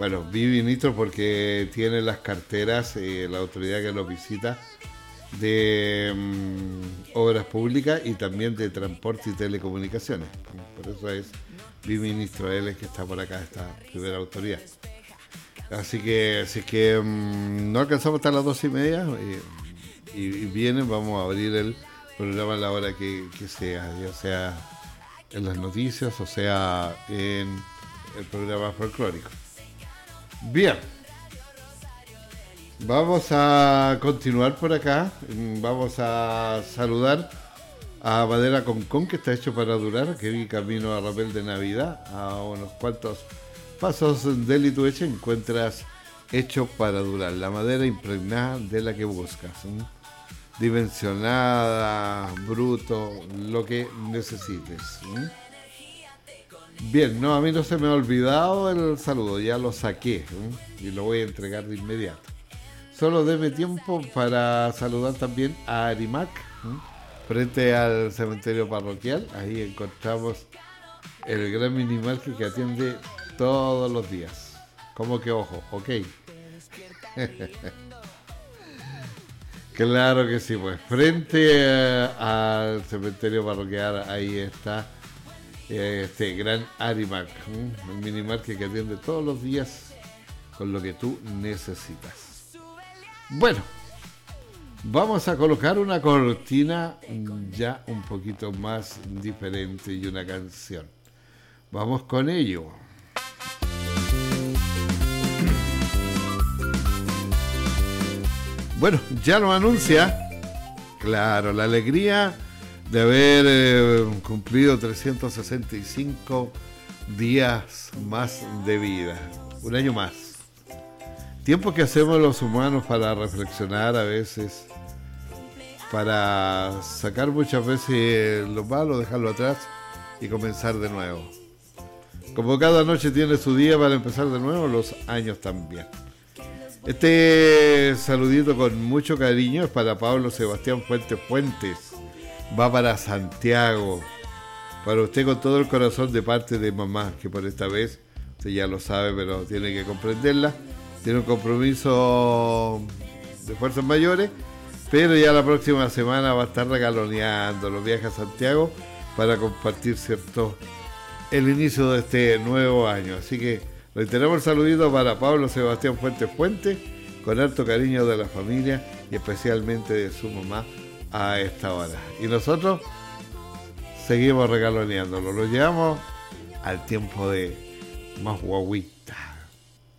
Bueno, viceministro porque tiene las carteras, la autoridad que nos visita, de obras públicas y también de transporte y telecomunicaciones. Por eso es viceministro, él es que está por acá, esta primera autoridad. Así que si es que no alcanzamos hasta las 12:30 y vienen, vamos a abrir el programa a la hora que sea, ya sea en las noticias o sea en el programa folclórico. Bien, vamos a continuar por acá. Vamos a saludar a Madera Concón, que está hecho para durar, que vi camino a Rapel de Navidad. A unos cuantos pasos de Litueche encuentras hecho para durar, la madera impregnada de la que buscas, dimensionada, bruto, lo que necesites. Bien, no, a mí no se me ha olvidado el saludo, ya lo saqué y lo voy a entregar de inmediato. Solo deme tiempo para saludar también a Arimac, frente al cementerio parroquial. Ahí encontramos el gran minimarket que atiende todos los días. ¿Cómo que ojo? Ok. Claro que sí, pues frente al cementerio parroquial ahí está este gran Arimac, el minimarket que atiende todos los días con lo que tú necesitas. Bueno, vamos a colocar una cortina ya un poquito más diferente y una canción. Vamos con ello. Bueno, ya lo anuncia, claro, la alegría de haber cumplido 365 días más de vida, un año más. Tiempo que hacemos los humanos para reflexionar a veces, para sacar muchas veces lo malo, dejarlo atrás y comenzar de nuevo. Como cada noche tiene su día para empezar de nuevo, los años también. Este saludito con mucho cariño es para Pablo Sebastián Fuentes. Va para Santiago. Para usted con todo el corazón de parte de mamá, que por esta vez, usted ya lo sabe, pero tiene que comprenderla. Tiene un compromiso de fuerzas mayores, pero ya la próxima semana va a estar regaloneando los viajes a Santiago para compartir, ¿cierto?, el inicio de este nuevo año. Así que reiteramos el saludito para Pablo Sebastián Fuentes, con harto cariño de la familia y especialmente de su mamá a esta hora. Y nosotros seguimos regaloneándolo, lo llevamos al tiempo de más guaguita.